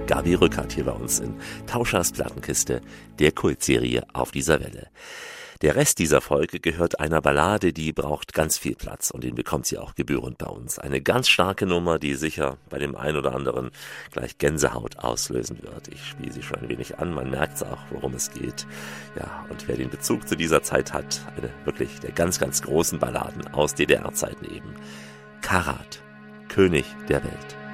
Gabi Rückert hier bei uns in Tauschers Plattenkiste, der Kultserie auf dieser Welle. Der Rest dieser Folge gehört einer Ballade, die braucht ganz viel Platz und den bekommt sie auch gebührend bei uns. Eine ganz starke Nummer, die sicher bei dem einen oder anderen gleich Gänsehaut auslösen wird. Ich spiele sie schon ein wenig an, man merkt auch, worum es geht. Ja, und wer den Bezug zu dieser Zeit hat, eine wirklich der ganz, ganz großen Balladen aus DDR-Zeiten eben. Karat, König der Welt.